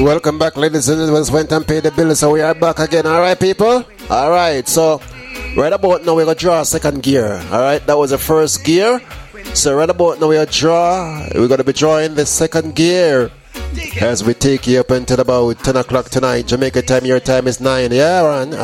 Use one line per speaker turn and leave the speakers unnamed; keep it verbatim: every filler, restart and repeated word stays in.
Welcome back, ladies and gentlemen. Went and paid the bill, so we are back again. All right, people? All right, so right about now we're going to draw a second gear. All right, that was the first gear. So right about now we're going to draw. We're going to be drawing the second gear as we take you up until about ten o'clock tonight. Jamaica time, your time is nine. Yeah, Ron?